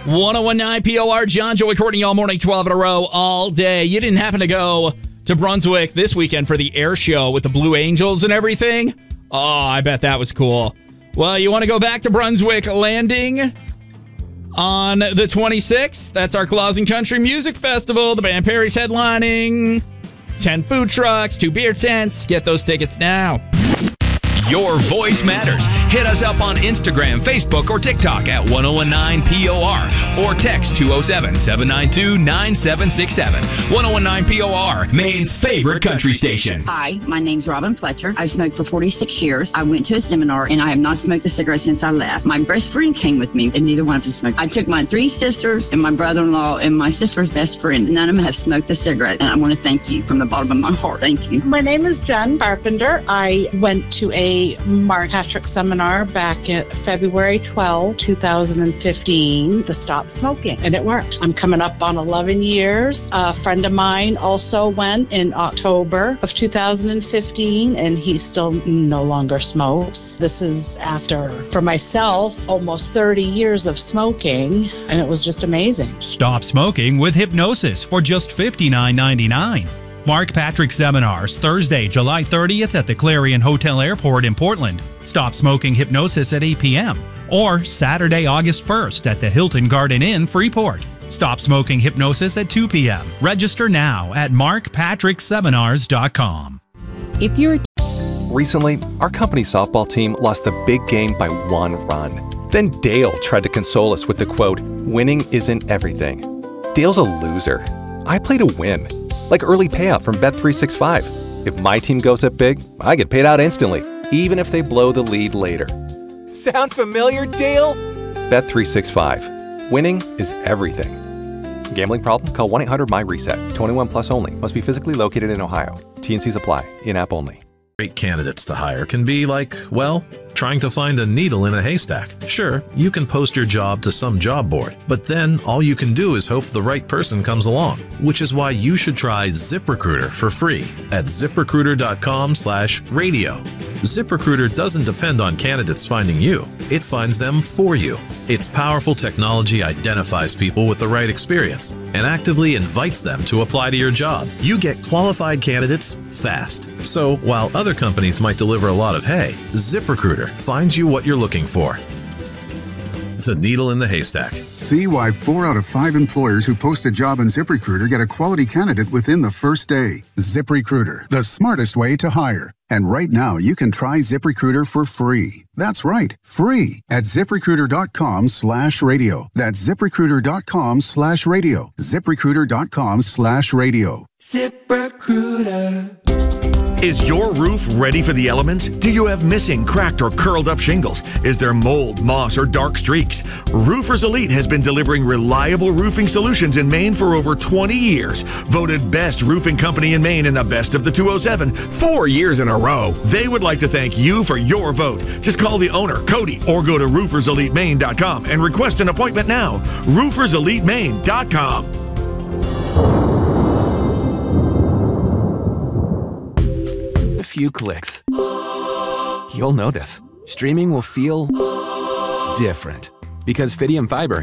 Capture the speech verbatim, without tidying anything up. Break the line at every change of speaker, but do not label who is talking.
one oh one point nine P O R, John, Joey, Courtney, all morning, twelve in a row, all day. You didn't happen to go to Brunswick this weekend for the air show with the Blue Angels and everything? Oh, I bet that was cool. Well, you want to go back to Brunswick Landing on the twenty-sixth? That's our Clausen Country Music Festival. The band Perry's headlining. ten food trucks, two beer tents. Get those tickets now.
Your voice matters. Hit us up on Instagram, Facebook, or TikTok at one oh one nine P O R or text two oh seven, seven nine two, nine seven six seven. one oh one nine P O R, Maine's favorite country station.
Hi, my name's Robin Fletcher. I've smoked for forty-six years. I went to a seminar and I have not smoked a cigarette since I left. My best friend came with me and neither one of us smoked. I took my three sisters and my brother-in-law and my sister's best friend. None of them have smoked a cigarette, and I want to thank you from the bottom of my heart. Thank you.
My name is Jen Carpenter. I went to a Mark Patrick seminar back in February twelfth, two thousand fifteen, to stop smoking, and it worked. I'm coming up on eleven years. A friend of mine also went in October of two thousand fifteen, and he still no longer smokes. This is after, for myself, almost thirty years of smoking, and it was just amazing.
Stop smoking with hypnosis for just fifty-nine ninety-nine. Mark Patrick Seminars, Thursday, July thirtieth at the Clarion Hotel Airport in Portland. Stop Smoking Hypnosis at eight p.m. Or Saturday, August first at the Hilton Garden Inn, Freeport. Stop Smoking Hypnosis at two p.m. Register now at mark patrick seminars dot com.
If you're Recently, our company softball team lost the big game by one run. Then Dale tried to console us with the quote, "Winning isn't everything." Dale's a loser. I play to win. Like early payout from Bet three sixty-five. If my team goes up big, I get paid out instantly, even if they blow the lead later. Sound familiar, Dale? Bet three sixty-five. Winning is everything. Gambling problem? Call one eight hundred my reset. twenty-one plus only. Must be physically located in Ohio. T and Cs apply. In-app only.
Great candidates to hire can be like, well, trying to find a needle in a haystack. Sure, you can post your job to some job board, but then all you can do is hope the right person comes along, which is why you should try ZipRecruiter for free at zip recruiter dot com slash radio. ZipRecruiter doesn't depend on candidates finding you. It finds them for you. Its powerful technology identifies people with the right experience and actively invites them to apply to your job. You get qualified candidates fast. So while other companies might deliver a lot of hay, ZipRecruiter finds you what you're looking for. The needle in the haystack.
See why four out of five employers who post a job on ZipRecruiter get a quality candidate within the first day. ZipRecruiter, the smartest way to hire. And right now, you can try ZipRecruiter for free. That's right, free at ziprecruiter dot com slash radio. That's ziprecruiter dot com slash radio. ziprecruiter dot com slash radio.
ZipRecruiter. Is your roof ready for the elements? Do you have missing, cracked, or curled up shingles? Is there mold, moss, or dark streaks? Roofers Elite has been delivering reliable roofing solutions in Maine for over twenty years. Voted best roofing company in Maine in the best of the two oh seven, four years in a row. They would like to thank you for your vote. Just call the owner, Cody, or go to roofers elite maine dot com and request an appointment now. roofers elite maine dot com.
A few clicks. You'll notice. Streaming will feel different. Because Fidium Fiber